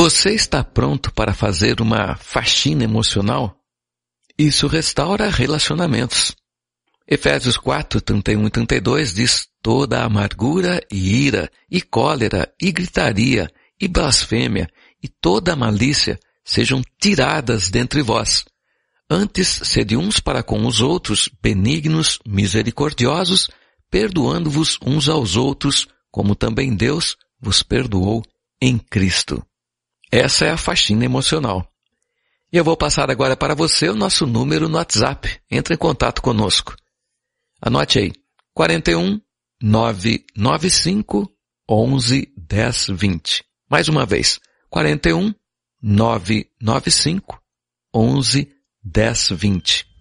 Você está pronto para fazer uma faxina emocional? Isso restaura relacionamentos. Efésios 4, 31 e 32 diz: toda amargura e ira, e cólera, e gritaria, e blasfêmia, e toda malícia sejam tiradas dentre vós. Antes, sede uns para com os outros, benignos, misericordiosos, perdoando-vos uns aos outros, como também Deus vos perdoou em Cristo. Essa é a faxina emocional. E eu vou passar agora para você o nosso número no WhatsApp. Entre em contato conosco. Anote aí, 41 995 11 10 20. Mais uma vez, 41 995 11 10 20.